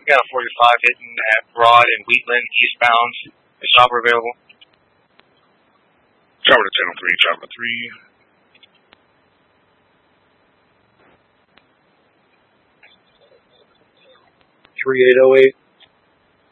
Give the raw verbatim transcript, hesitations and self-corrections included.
got a forty-five hitting at Broad and Wheatland eastbound. Is chopper available? Chopper to ten oh three, chopper three. three eight oh eight.